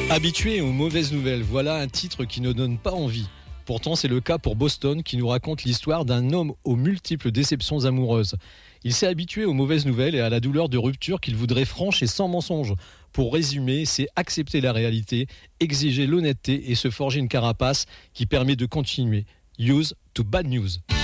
Habitué aux mauvaises nouvelles, voilà un titre qui ne donne pas envie. Pourtant, c'est le cas pour Boston qui nous raconte l'histoire d'un homme aux multiples déceptions amoureuses. Il s'est habitué aux mauvaises nouvelles et à la douleur de rupture qu'il voudrait franche et sans mensonge. Pour résumer, c'est accepter la réalité, exiger l'honnêteté et se forger une carapace qui permet de continuer. Use to bad news.